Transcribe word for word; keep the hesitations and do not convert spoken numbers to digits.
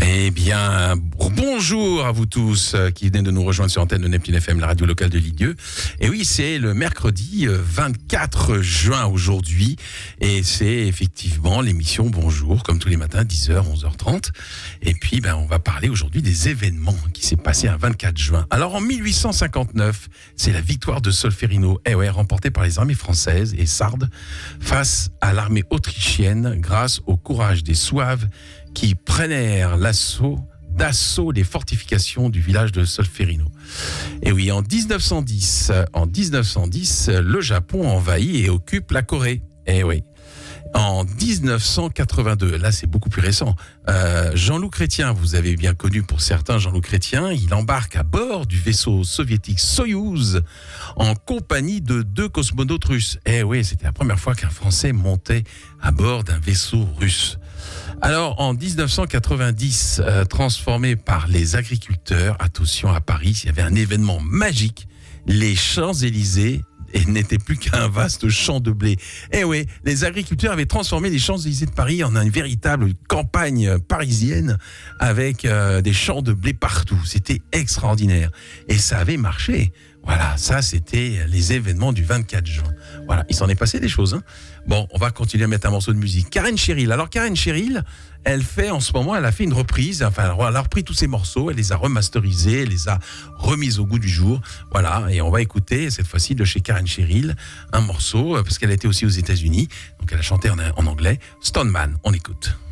Eh bien, bonjour à vous tous qui venez de nous rejoindre sur l'antenne de Neptune F M, la radio locale de Lisieux. Et oui, c'est le mercredi vingt-quatre juin aujourd'hui. Et c'est effectivement l'émission Bonjour, comme tous les matins, dix heures, onze heures trente. Et puis, ben, on va parler aujourd'hui des événements qui s'est passé un vingt-quatre juin. Alors, en mille huit cent cinquante-neuf, c'est la victoire de Solferino, eh ouais, remportée par les armées françaises et sardes face à l'armée autrichienne grâce au courage des Souaves qui prenèrent l'assaut, d'assaut les fortifications du village de Solferino. Et oui, en dix-neuf cent dix, en dix-neuf cent dix, le Japon envahit et occupe la Corée. Eh oui. En dix-neuf cent quatre-vingt-deux, là c'est beaucoup plus récent, euh, Jean-Loup Chrétien, vous avez bien connu pour certains Jean-Loup Chrétien, il embarque à bord du vaisseau soviétique Soyouz en compagnie de deux cosmonautes russes. Eh oui, c'était la première fois qu'un Français montait à bord d'un vaisseau russe. Alors, en dix-neuf cent quatre-vingt-dix, euh, transformé par les agriculteurs, attention à Paris, il y avait un événement magique, les Champs-Élysées et n'était plus qu'un vaste champ de blé. Eh oui, les agriculteurs avaient transformé les Champs-Élysées de Paris en une véritable campagne parisienne avec euh, des champs de blé partout. C'était extraordinaire. Et ça avait marché. Voilà, ça c'était les événements du vingt-quatre juin. Voilà, il s'en est passé des choses. Hein. Bon, on va continuer à mettre un morceau de musique. Karen Cheryl. Alors Karen Cheryl, elle fait en ce moment, elle a fait une reprise. Enfin, elle a repris tous ses morceaux, elle les a remasterisés, elle les a remises au goût du jour. Voilà, et on va écouter cette fois-ci de chez Karen Cheryl un morceau parce qu'elle a été aussi aux États-Unis. Donc elle a chanté en, en anglais. Stoneman, on écoute.